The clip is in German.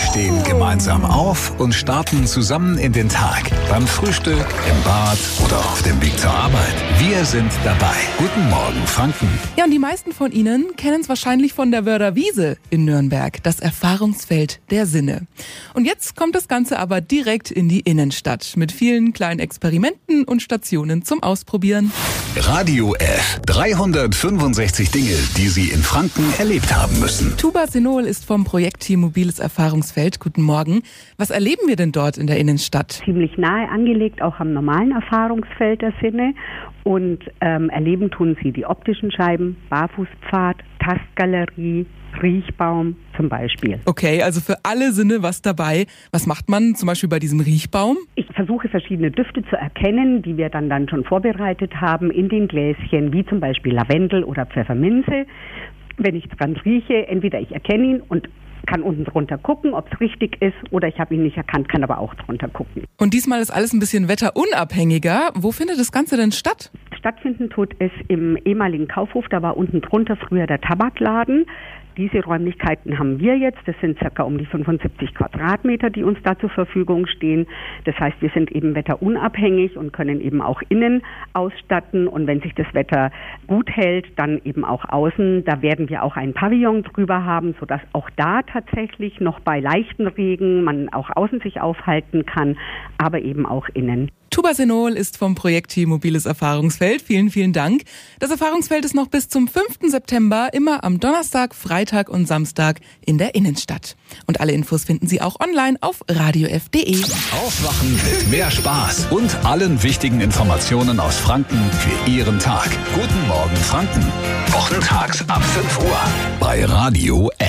stehen gemeinsam auf und starten zusammen in den Tag. Beim Frühstück, im Bad oder auf dem Weg zur Arbeit. Wir sind dabei. Guten Morgen, Franken. Ja, und die meisten von Ihnen kennen es wahrscheinlich von der Wörder Wiese in Nürnberg, das Erfahrungsfeld der Sinne. Und jetzt kommt das Ganze aber direkt in die Innenstadt mit vielen kleinen Experimenten und Stationen zum Ausprobieren. Radio F. 365 Dinge, die Sie in Franken erlebt haben müssen. Tuba Senol ist vom Projektteam Mobiles Erfahrungsfeld. Guten Morgen. Was erleben wir denn dort in der Innenstadt? Ziemlich nahe angelegt, auch am normalen Erfahrungsfeld der Sinne. Und erleben tun Sie die optischen Scheiben, Barfußpfad, Tastgalerie, Riechbaum zum Beispiel. Okay, also für alle Sinne was dabei. Was macht man zum Beispiel bei diesem Riechbaum? Ich versuche verschiedene Düfte zu erkennen, die wir dann schon vorbereitet haben in den Gläschen, wie zum Beispiel Lavendel oder Pfefferminze. Wenn ich dran rieche, entweder ich erkenne ihn und kann unten drunter gucken, ob es richtig ist, oder ich habe ihn nicht erkannt, kann aber auch drunter gucken. Und diesmal ist alles ein bisschen wetterunabhängiger. Wo findet das Ganze denn statt? Stattfinden tut es im ehemaligen Kaufhof, da war unten drunter früher der Tabakladen. Diese Räumlichkeiten haben wir jetzt, das sind ca. um die 75 Quadratmeter, die uns da zur Verfügung stehen. Das heißt, wir sind eben wetterunabhängig und können eben auch innen ausstatten, und wenn sich das Wetter gut hält, dann eben auch außen. Da werden wir auch einen Pavillon drüber haben, sodass auch da tatsächlich noch bei leichten Regen man auch außen sich aufhalten kann, aber eben auch innen. Tuba Senol ist vom Projektteam Mobiles Erfahrungsfeld. Vielen, vielen Dank. Das Erfahrungsfeld ist noch bis zum 5. September immer am Donnerstag, Freitag und Samstag in der Innenstadt. Und alle Infos finden Sie auch online auf radiof.de. Aufwachen mit mehr Spaß und allen wichtigen Informationen aus Franken für Ihren Tag. Guten Morgen, Franken. Wochentags ab 5 Uhr bei Radio